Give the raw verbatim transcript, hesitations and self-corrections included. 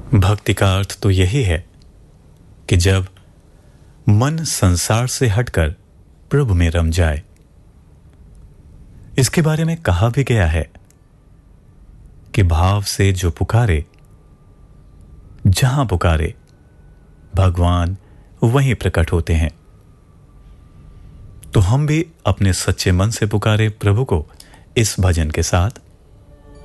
भक्ति का अर्थ तो यही है कि जब मन संसार से हटकर प्रभु में रम जाए। इसके बारे में कहा भी गया है कि भाव से जो पुकारे, जहां पुकारे भगवान वहीं प्रकट होते हैं। तो हम भी अपने सच्चे मन से पुकारे प्रभु को इस भजन के साथ।